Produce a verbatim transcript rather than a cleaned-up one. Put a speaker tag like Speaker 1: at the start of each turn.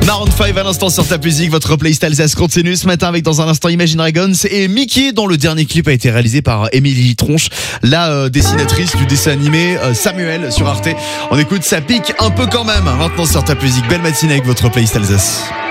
Speaker 1: Maroon cinq à l'instant sur ta musique, votre playlist Alsace continue ce matin avec dans un instant Imagine Dragons et Mickey dont le dernier clip a été réalisé par Émilie Tronche, la euh, dessinatrice du dessin animé euh, Samuel sur Arte. On écoute, ça pique un peu quand même. Maintenant sur ta musique, belle matinée avec votre playlist Alsace.